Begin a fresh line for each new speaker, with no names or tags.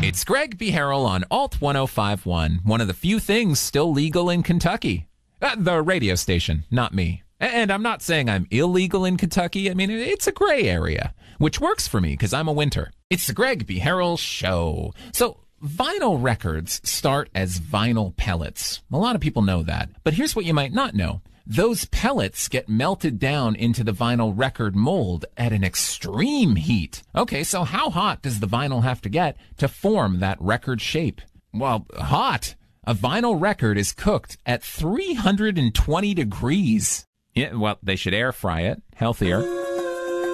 It's Greg B. Harrell on Alt 1051, one of the few things still legal in Kentucky. The radio station, not me. And I'm not saying I'm illegal in Kentucky. I mean, it's a gray area, which works for me because I'm a winter. It's the Greg B. Harrell Show. So vinyl records start as vinyl pellets. A lot of people know that. But here's what you might not know. Those pellets get melted down into the vinyl record mold at an extreme heat. Okay, so how hot does the vinyl have to get to form that record shape? Well, hot. A vinyl record is cooked at 320 degrees. Yeah, well, they should air fry it. Healthier.